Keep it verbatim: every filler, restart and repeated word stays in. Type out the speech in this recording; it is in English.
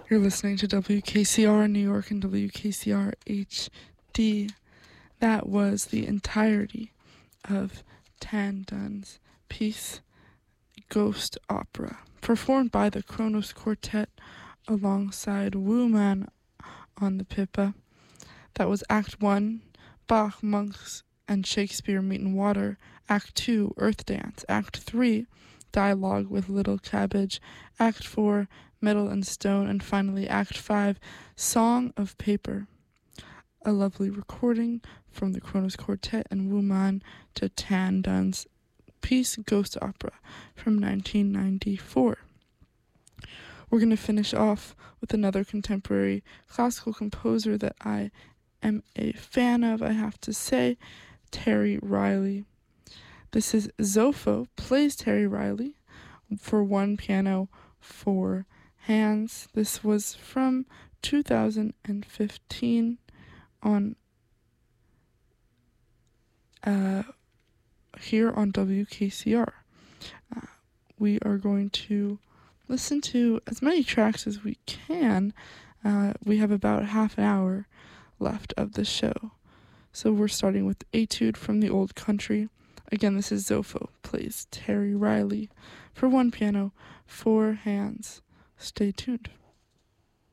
You're listening to W K C R in New York and W K C R H D. That was the entirety of Tan Dun's piece, Ghost Opera, performed by the Kronos Quartet alongside Wu Man on the pipa. That was Act one, Bach, Monks, and Shakespeare Meet in Water. Act two, Earth Dance. Act three, Dialogue with Little Cabbage. Act four, Metal and Stone. And finally, Act five, Song of Paper. A lovely recording from the Kronos Quartet and Wu Man to Tan Dun's piece, Ghost Opera, from nineteen ninety-four. We're going to finish off with another contemporary classical composer that I am a fan of, I have to say, Terry Riley. This is Zopho plays Terry Riley for one piano, four hands. This was from two thousand fifteen on uh, here on W K C R. Uh, we are going to listen to as many tracks as we can. Uh, we have about half an hour left of the show. So we're starting with Etude from the Old Country. Again, this is Zopho plays Terry Riley for one piano, four hands. Stay tuned.